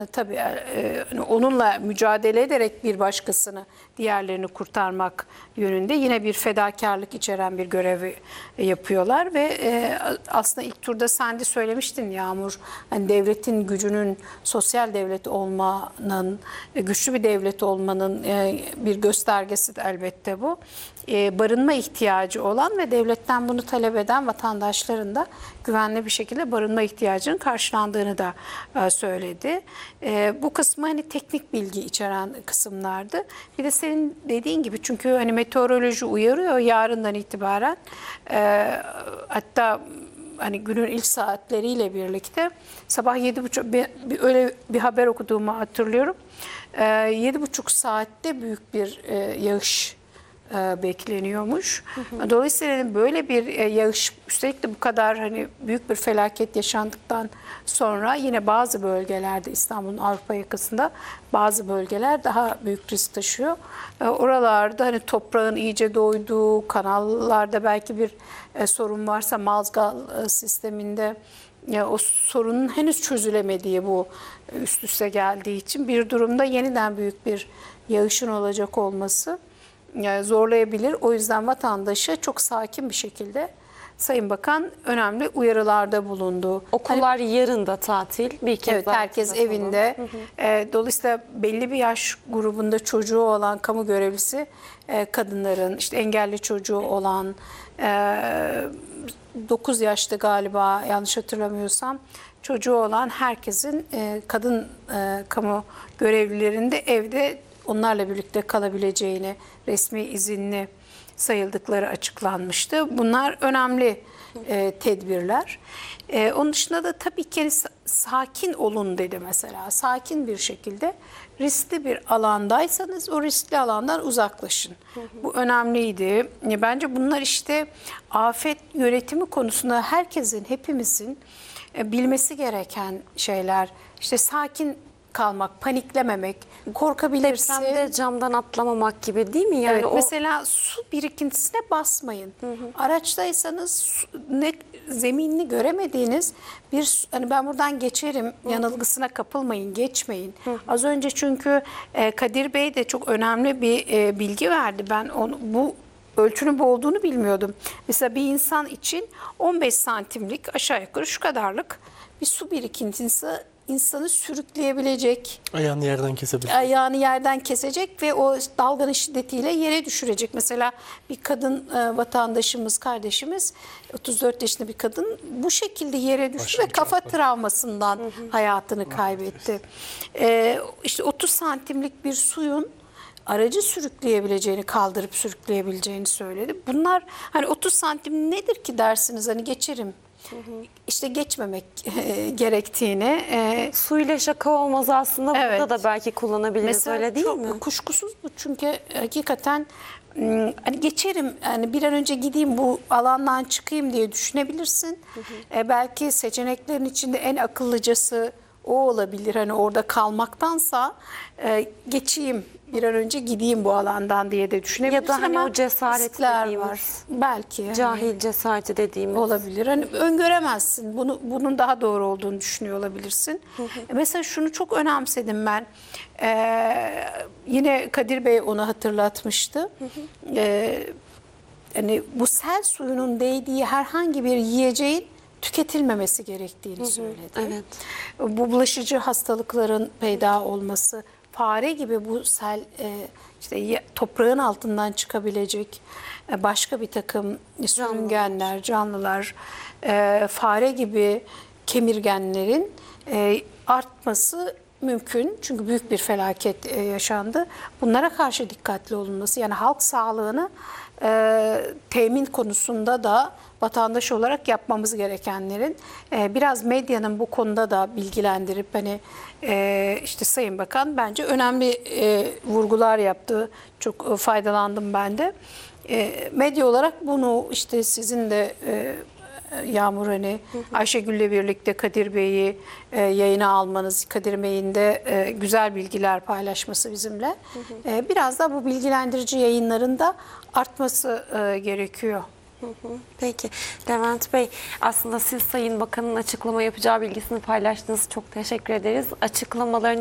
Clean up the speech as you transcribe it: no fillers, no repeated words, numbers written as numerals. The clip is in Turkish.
Tabii onunla mücadele ederek bir başkasını, diğerlerini kurtarmak yönünde yine bir fedakarlık içeren bir görevi yapıyorlar ve aslında ilk turda sen de söylemiştin Yağmur, hani devletin gücünün, sosyal devlet olmanın, güçlü bir devlet olmanın bir göstergesi de elbette bu. Barınma ihtiyacı olan ve devletten bunu talep eden vatandaşların da güvenli bir şekilde barınma ihtiyacının karşılandığını da söyledi. Bu kısmı hani teknik bilgi içeren kısımlardı. Bir de senin dediğin gibi, çünkü hani meteoroloji uyarıyor yarından itibaren, hatta hani günün ilk saatleriyle birlikte sabah 7.30 öyle bir haber okuduğumu hatırlıyorum. 7.30 saatte büyük bir yağış bekleniyormuş. Dolayısıyla böyle bir yağış, üstelik de bu kadar hani büyük bir felaket yaşandıktan sonra yine bazı bölgelerde, İstanbul'un Avrupa yakasında bazı bölgeler daha büyük risk taşıyor. Oralarda hani toprağın iyice doyduğu, kanallarda belki bir sorun varsa mazgal sisteminde, ya o sorunun henüz çözülemediği, bu üst üste geldiği için bir durumda yeniden büyük bir yağışın olacak olması zorlayabilir. O yüzden vatandaşa çok sakin bir şekilde Sayın Bakan önemli uyarılarda bulundu. Okullar yarın da tatil. Bir kez evet, herkes evinde. Dolayısıyla belli bir yaş grubunda çocuğu olan kamu görevlisi kadınların, işte engelli çocuğu olan, 9 yaşta galiba yanlış hatırlamıyorsam çocuğu olan herkesin, kadın kamu görevlilerinde evde onlarla birlikte kalabileceğini, resmi izinli sayıldıkları açıklanmıştı. Bunlar önemli tedbirler. Onun dışında da tabii ki sakin olun dedi mesela. Sakin bir şekilde, riskli bir alandaysanız o riskli alandan uzaklaşın. Bu önemliydi. Bence bunlar işte afet yönetimi konusunda herkesin, hepimizin bilmesi gereken şeyler. İşte sakin kalmak, paniklememek, korkabilirsin. Depremde camdan atlamamak gibi değil mi? Yani evet, mesela su birikintisine basmayın. Araçtaysanız zeminini göremediğiniz bir, hani ben buradan geçerim yanılgısına kapılmayın, geçmeyin. Az önce çünkü Kadir Bey de çok önemli bir bilgi verdi. Ben bu ölçünün bu olduğunu bilmiyordum. Mesela bir insan için 15 santimlik, aşağı yukarı şu kadarlık bir su birikintisi insanı sürükleyebilecek. Ayağını yerden kesebilecek. Ayağını yerden kesecek ve o dalganın şiddetiyle yere düşürecek. Mesela bir kadın vatandaşımız, kardeşimiz, 34 yaşında bir kadın bu şekilde yere düştü ve kafa travmasından hayatını kaybetti. İşte 30 santimlik bir suyun aracı sürükleyebileceğini, kaldırıp sürükleyebileceğini söyledi. Bunlar hani 30 santim nedir ki dersiniz, hani geçerim. İşte geçmemek gerektiğini. Suyla şaka olmaz aslında. Evet. Burada da belki kullanabiliriz, mesela öyle değil çok mi? kuşkusuz bu, çünkü hakikaten hani geçerim, yani bir an önce gideyim, bu alandan çıkayım diye düşünebilirsin. Belki seçeneklerin içinde en akıllıcası o olabilir. Hani orada kalmaktansa geçeyim, bir an önce gideyim bu alandan diye de düşünebilirsin. Ya da hani ama o cesaret riskler dediğimiz, var. Belki. cahil cesareti dediğimiz. Olabilir. Hani öngöremezsin. Bunun daha doğru olduğunu düşünüyor olabilirsin. Mesela şunu çok önemsedim ben. Yine Kadir Bey onu hatırlatmıştı. Hani bu sel suyunun değdiği herhangi bir yiyeceğin tüketilmemesi gerektiğini söyledi. Evet. Bu bulaşıcı hastalıkların peyda olması, fare gibi bu sel işte toprağın altından çıkabilecek başka bir takım sürüngenler, canlılar, fare gibi kemirgenlerin artması mümkün. Çünkü büyük bir felaket yaşandı. Bunlara karşı dikkatli olunması, yani halk sağlığını temin konusunda da vatandaş olarak yapmamız gerekenlerin, biraz medyanın bu konuda da bilgilendirip, hani işte Sayın Bakan bence önemli vurgular yaptı. Çok faydalandım ben de. Medya olarak bunu işte sizin de Yağmur, hani Ayşegül'le birlikte Kadir Bey'i yayına almanız, Kadir Bey'in de güzel bilgiler paylaşması bizimle. Biraz da bu bilgilendirici yayınların da artması gerekiyor. Peki Levent Bey, aslında siz Sayın Bakan'ın açıklama yapacağı bilgisini paylaştınız. Çok teşekkür ederiz. Açıklamaların